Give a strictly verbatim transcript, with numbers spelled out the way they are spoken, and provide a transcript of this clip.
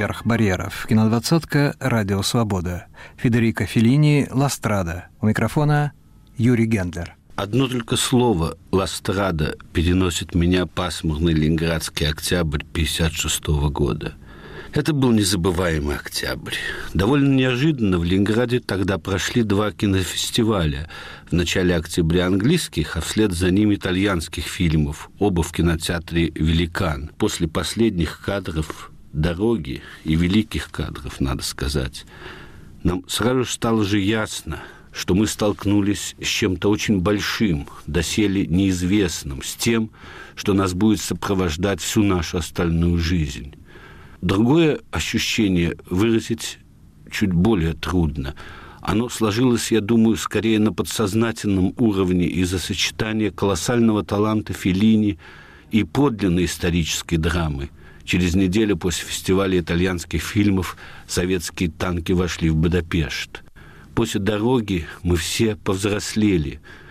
«Поверх барьеров». Кинодвадцатка «Радио Свобода». Федерико Феллини «Ла Страда». У микрофона Юрий Гендлер. Одно только слово «Ла Страда» переносит меня пасмурный ленинградский октябрь пятьдесят шестого года. Это был незабываемый октябрь. Довольно неожиданно в Ленинграде тогда прошли два кинофестиваля. В начале октября английских, а вслед за ними итальянских фильмов. Оба в кинотеатре «Великан». После последних кадров «Дороги» и великих кадров, надо сказать, нам сразу стало же ясно, что мы столкнулись с чем-то очень большим, доселе неизвестным, с тем, что нас будет сопровождать всю нашу остальную жизнь. Другое ощущение выразить чуть более трудно. Оно сложилось, я думаю, скорее на подсознательном уровне из-за сочетания колоссального таланта Феллини и подлинной исторической драмы. Через неделю после фестиваля итальянских фильмов советские танки вошли в Будапешт. После «Дороги» мы все повзрослели.